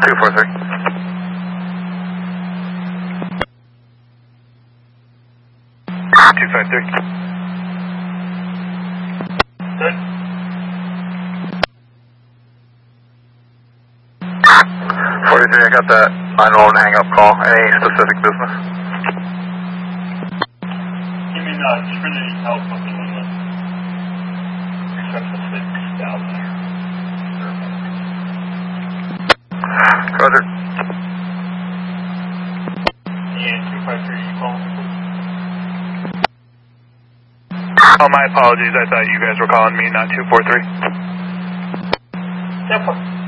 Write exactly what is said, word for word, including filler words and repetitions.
two four three. two five three. Good. forty-three, I got that nine one one hang up call. Any specific business? You mean uh, Trinity Health up in Lima? Reception six thousand. Roger. And two five three, you calling me? Oh, my apologies. I thought you guys were calling me, not two four three. Yeah,